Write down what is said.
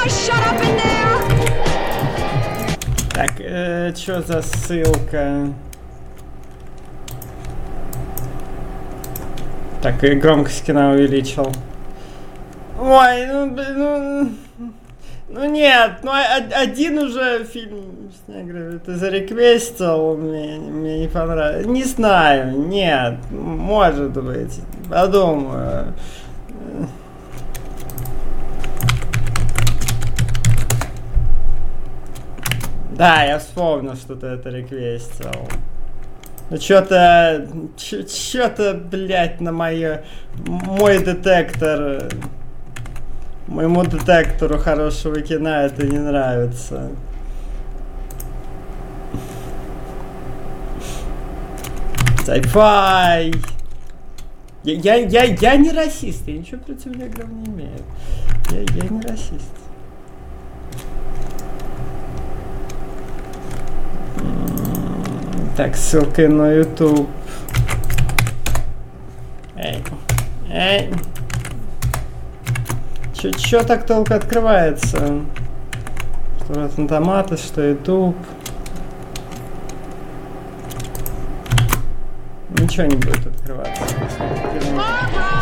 Так, что за ссылка? Так, и громкость кино увеличил. Ой, ну нет, ну один уже фильм с неграми ты зареквестил, мне не понравилось. Не знаю, нет, может быть, подумаю. Да, я вспомнил, что ты это реквестил. Ну что-то, блядь, на мой детектор, моему детектору хорошего кино это не нравится. Sci-fi. Я не расист, я ничего против негров не имею. Я не расист. Так, ссылка на YouTube. Эй. Чё так долго открывается? Что Rotten Tomatoes, что YouTube. Ничего не будет открываться.